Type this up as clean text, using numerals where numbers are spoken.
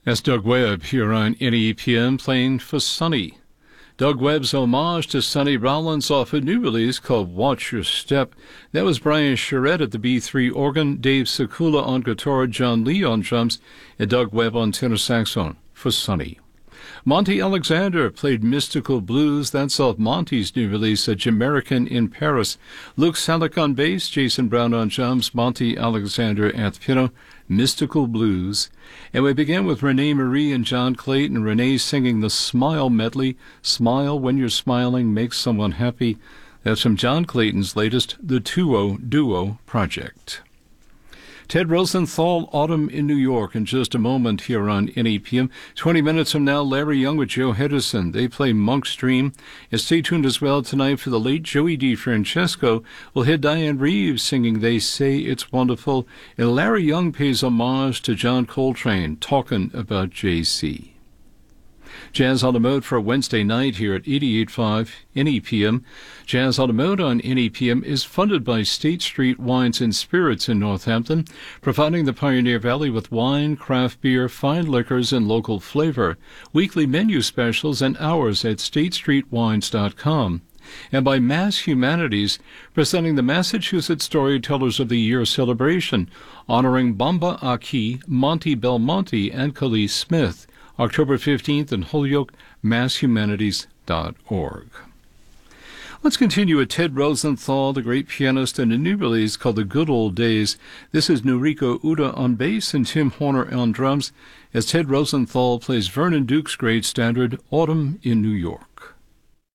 That's Doug Webb here on NEPM playing for Sonny. Doug Webb's homage to Sonny Rollins off a new release called Watch Your Step. That was Brian Charette at the B3 organ, Dave Sekula on guitar, John Lee on drums, and Doug Webb on tenor saxophone for Sonny. Monty Alexander played Mystical Blues. That's off Monty's new release, A Jamaican in Paris. Luke Salick on bass, Jason Brown on drums, Monty Alexander at the piano, Mystical Blues. And we began with Renee Marie and John Clayton. Renee singing the Smile medley. Smile when you're smiling makes someone happy. That's from John Clayton's latest The Duo project. Ted Rosenthal, Autumn in New York, in just a moment here on NEPM. 20 minutes from now, Larry Young with Joe Hedison. They play Monk's Dream. And stay tuned as well tonight for the late Joey DiFrancesco. We'll hear Diane Reeves singing They Say It's Wonderful. And Larry Young pays homage to John Coltrane, talking about JC. Jazz on the Mode for Wednesday night here at 88.5 NEPM. Jazz on the Mode on NEPM is funded by State Street Wines and Spirits in Northampton, providing the Pioneer Valley with wine, craft beer, fine liquors, and local flavor. Weekly menu specials and hours at statestreetwines.com. And by Mass Humanities, presenting the Massachusetts Storytellers of the Year celebration, honoring Bamba Aki, Monty Belmonte, and Khalees Smith. October 15th in Holyoke, masshumanities.org. Let's continue with Ted Rosenthal, the great pianist, and a new release called The Good Old Days. This is Noriko Uda on bass and Tim Horner on drums, as Ted Rosenthal plays Vernon Duke's great standard, Autumn in New York.